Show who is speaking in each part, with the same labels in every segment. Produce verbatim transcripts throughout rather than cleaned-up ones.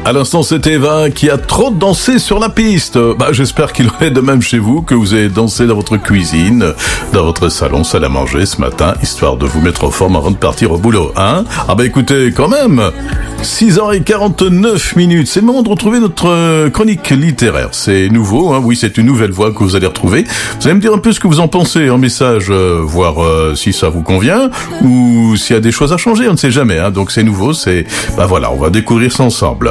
Speaker 1: À l'instant, c'est Eva qui a trop dansé sur la piste. Bah, j'espère qu'il en est de même chez vous, que vous avez dansé dans votre cuisine, dans votre salon, salle à manger ce matin, histoire de vous mettre en forme avant de partir au boulot, hein? Ah bah écoutez, quand même, six heures quarante-neuf minutes, c'est le moment de retrouver notre chronique littéraire. C'est nouveau, hein? Oui, c'est une nouvelle voix que vous allez retrouver. Vous allez me dire un peu ce que vous en pensez en message, euh, voir euh, si ça vous convient, ou s'il y a des choses à changer, on ne sait jamais, hein? Donc c'est nouveau, c'est... Bah voilà, on va découvrir ça ensemble.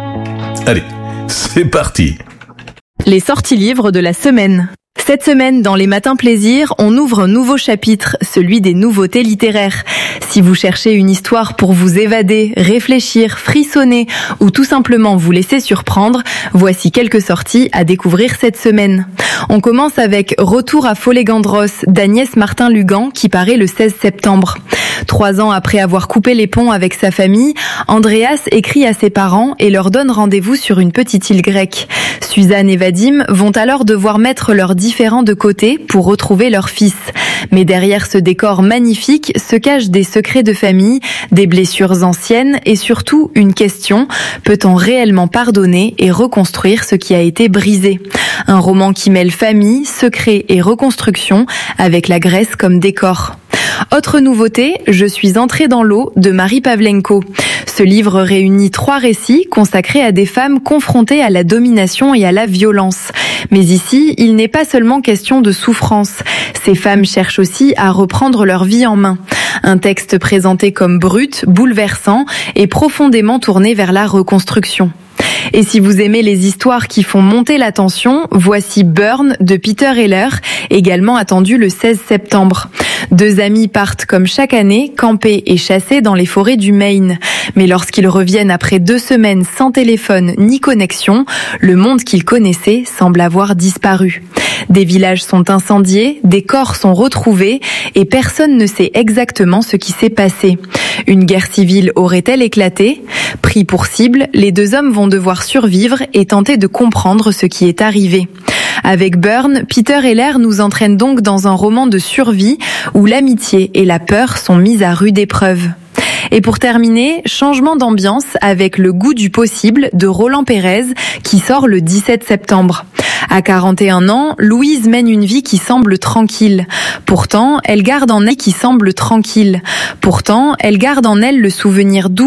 Speaker 1: Allez, c'est parti.
Speaker 2: Les sorties livres de la semaine. Cette semaine, dans les Matins Plaisir, on ouvre un nouveau chapitre, celui des nouveautés littéraires. Si vous cherchez une histoire pour vous évader, réfléchir, frissonner ou tout simplement vous laisser surprendre, voici quelques sorties à découvrir cette semaine. On commence avec Retour à Folegandros d'Agnès Martin-Lugan qui paraît le seize septembre. Trois ans après avoir coupé les ponts avec sa famille, Andreas écrit à ses parents et leur donne rendez-vous sur une petite île grecque. Suzanne et Vadim vont alors devoir mettre leurs différends de côté pour retrouver leur fils. Mais derrière ce décor magnifique se cachent des secrets de famille, des blessures anciennes et surtout une question: peut-on réellement pardonner et reconstruire ce qui a été brisé? Un roman qui mêle famille, secret et reconstruction avec la Grèce comme décor. Autre nouveauté, Je suis entrée dans l'eau de Marie Pavlenko. Ce livre réunit trois récits consacrés à des femmes confrontées à la domination et à la violence. Mais ici, il n'est pas seulement question de souffrance. Ces femmes cherchent aussi à reprendre leur vie en main. Un texte présenté comme brut, bouleversant et profondément tourné vers la reconstruction. Et si vous aimez les histoires qui font monter la tension, voici Burn de Peter Heller, également attendu le seize septembre. Deux amis partent comme chaque année, camper et chasser dans les forêts du Maine. Mais lorsqu'ils reviennent après deux semaines sans téléphone ni connexion, le monde qu'ils connaissaient semble avoir disparu. Des villages sont incendiés, des corps sont retrouvés et personne ne sait exactement ce qui s'est passé. Une guerre civile aurait-elle éclaté? Pris pour cible, les deux hommes vont devoir survivre et tenter de comprendre ce qui est arrivé. Avec Burn, Peter Heller nous entraîne donc dans un roman de survie où l'amitié et la peur sont mises à rude épreuve. Et pour terminer, changement d'ambiance avec Le goût du possible de Roland Pérez qui sort le dix-sept septembre. À quarante et un ans, Louise mène une vie qui semble tranquille. Pourtant, elle garde en elle qui semble tranquille. Pourtant, elle garde en elle le souvenir doux